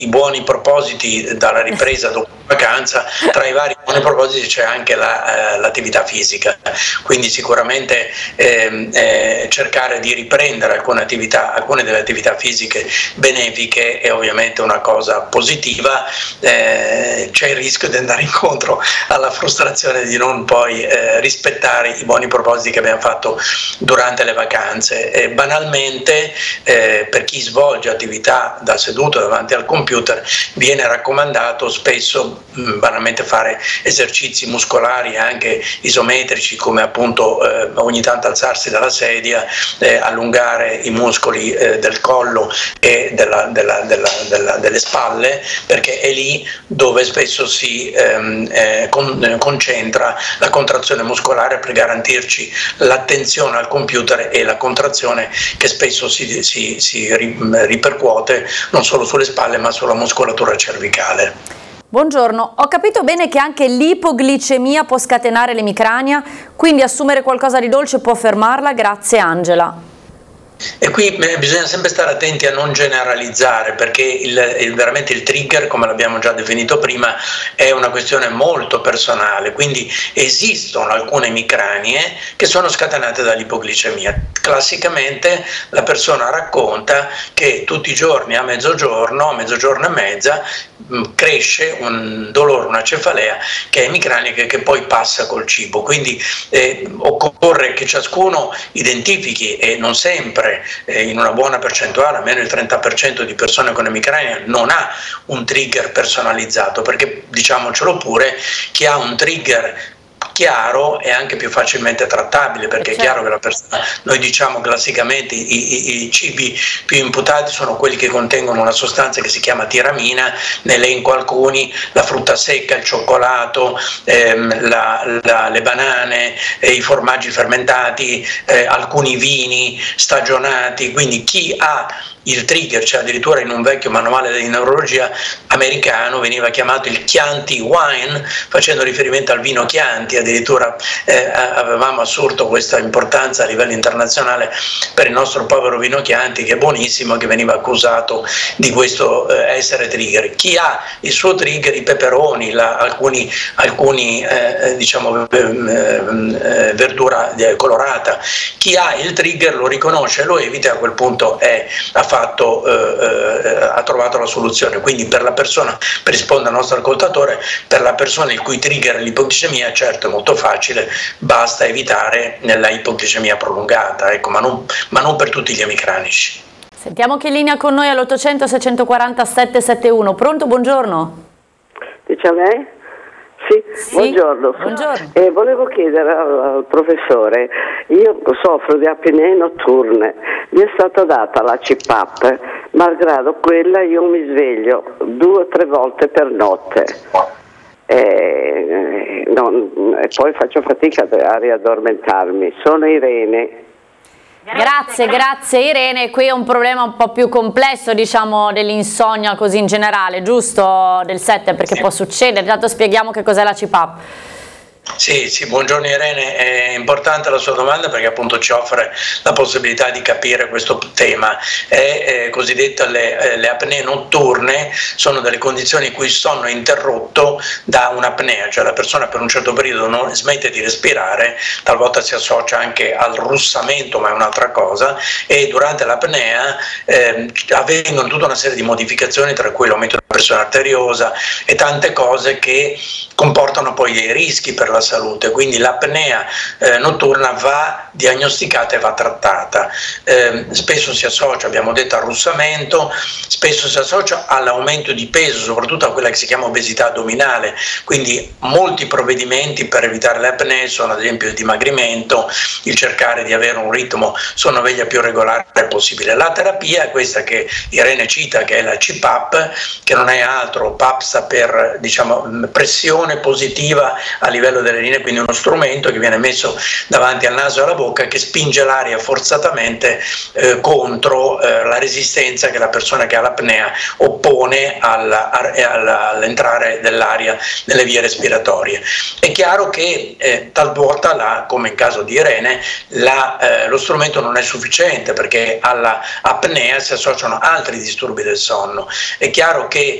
i buoni propositi dalla ripresa dopo la vacanza, tra i vari buoni propositi c'è anche l'attività fisica, quindi sicuramente cercare di riprendere alcune delle attività fisiche benefiche è ovviamente una cosa positiva. C'è il rischio di andare incontro alla frustrazione di non poi rispettare i buoni propositi che abbiamo fatto durante le vacanze. Banalmente per chi svolge attività da seduto davanti al computer viene raccomandato spesso banalmente fare esercizi muscolari anche isometrici, come appunto ogni tanto alzarsi dalla sedia, allungare i muscoli del collo e delle spalle, perché è lì dove spesso si concentra la contrazione muscolare per garantirci l'attenzione al computer e la contrazione che spesso si ripercuote non solo sulle spalle ma sulla muscolatura cervicale. Buongiorno, ho capito bene che anche l'ipoglicemia può scatenare l'emicrania, quindi assumere qualcosa di dolce può fermarla? Grazie Angela. E qui bisogna sempre stare attenti a non generalizzare, perché veramente il trigger, come l'abbiamo già definito prima, è una questione molto personale, quindi esistono alcune emicranie che sono scatenate dall'ipoglicemia. Classicamente la persona racconta che tutti i giorni a mezzogiorno e mezza cresce un dolore, una cefalea che è emicranica e che poi passa col cibo, quindi occorre che ciascuno identifichi, e non sempre in una buona percentuale, almeno il 30% di persone con emicrania non ha un trigger personalizzato, perché diciamocelo pure, chi ha un trigger chiaro è anche più facilmente trattabile, perché è chiaro che la persona, noi diciamo classicamente i cibi più imputati sono quelli che contengono una sostanza che si chiama tiramina, ne elenco alcuni: la frutta secca, il cioccolato, le banane, i formaggi fermentati, alcuni vini stagionati. Quindi chi ha il trigger, cioè addirittura in un vecchio manuale di neurologia americano veniva chiamato il Chianti wine, facendo riferimento al vino Chianti. Addirittura avevamo assurto questa importanza a livello internazionale per il nostro povero vino Chianti, che è buonissimo, che veniva accusato di questo essere trigger. Chi ha il suo trigger, i peperoni, alcuni diciamo verdura colorata, chi ha il trigger lo riconosce, lo evita, e a quel punto ha trovato la soluzione. Quindi per la persona, per rispondere al nostro ascoltatore, per la persona il cui trigger è l'ipoglicemia, certo è molto facile, basta evitare la ipoglicemia prolungata, ecco, ma non per tutti gli emicranici. Sentiamo chi è in linea con noi all'800 640 771. Pronto, buongiorno. Dice a me? Sì, buongiorno. Volevo chiedere al professore, io soffro di apnee notturne, mi è stata data la CPAP, malgrado quella io mi sveglio 2 o 3 volte per notte e poi faccio fatica a riaddormentarmi. Sono Irene. Grazie Irene. Qui è un problema un po' più complesso, diciamo, dell'insonnia così in generale, giusto, del 7, perché può succedere. Intanto spieghiamo che cos'è la CPAP. Sì, buongiorno Irene, è importante la sua domanda perché appunto ci offre la possibilità di capire questo tema. Cosiddette le apnee notturne sono delle condizioni in cui il sonno è interrotto da un'apnea, cioè la persona per un certo periodo non smette di respirare, talvolta si associa anche al russamento, ma è un'altra cosa, e durante l'apnea avvengono tutta una serie di modificazioni, tra cui l'aumento della pressione arteriosa e tante cose che comportano poi dei rischi per la salute. Quindi l'apnea notturna va diagnosticata e va trattata. Spesso si associa, abbiamo detto, al russamento, spesso si associa all'aumento di peso, soprattutto a quella che si chiama obesità addominale. Quindi molti provvedimenti per evitare le apnee sono ad esempio il dimagrimento, il cercare di avere un ritmo sonno-veglia più regolare possibile. La terapia è questa che Irene cita, che è la CPAP, che non è altro, PAP sta per, diciamo, pressione positiva a livello delle linee, quindi uno strumento che viene messo davanti al naso e alla bocca che spinge l'aria forzatamente contro la resistenza che la persona che ha l'apnea oppone all'entrare dell'aria nelle vie respiratorie. È chiaro che talvolta, come in caso di Irene, lo strumento non è sufficiente perché alla apnea si associano altri disturbi del sonno. È chiaro che